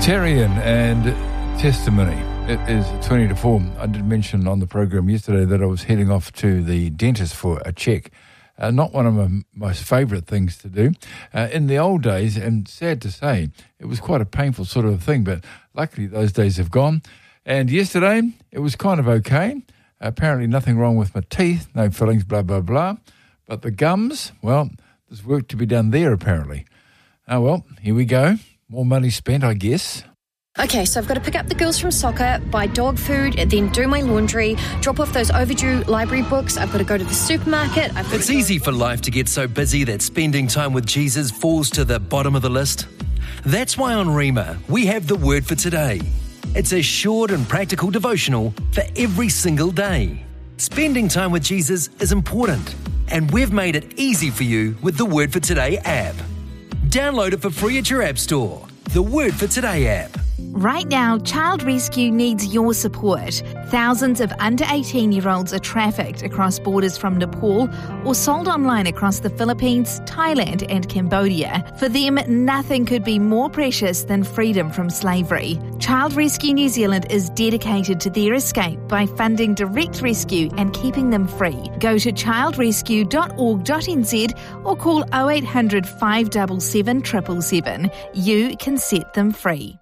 Terrian and Testimony. It is 20 to 4. I did mention on the program yesterday that I was heading off to the dentist for a check. Not one of my most favourite things to do. In the old days, and sad to say, it was quite a painful sort of thing, but luckily those days have gone. And yesterday, it was kind of okay. Apparently nothing wrong with my teeth, no fillings, blah, blah, blah. But the gums, well, there's work to be done there apparently. Oh, well, here we go. More money spent, I guess. Okay, so I've got to pick up the girls from soccer, buy dog food, then do my laundry, drop off those overdue library books. I've got to go to the supermarket. It's easy for life to get so busy that spending time with Jesus falls to the bottom of the list. That's why on Rima, we have the Word for Today. It's a short and practical devotional for every single day. Spending time with Jesus is important, and we've made it easy for you with the Word for Today app. Download it for free at your app store. The Word for Today app. Right now, Child Rescue needs your support. Thousands of under 18-year-olds are trafficked across borders from Nepal or sold online across the Philippines, Thailand and Cambodia. For them, nothing could be more precious than freedom from slavery. Child Rescue New Zealand is dedicated to their escape by funding direct rescue and keeping them free. Go to childrescue.org.nz or call 0800 577 777. You can set them free.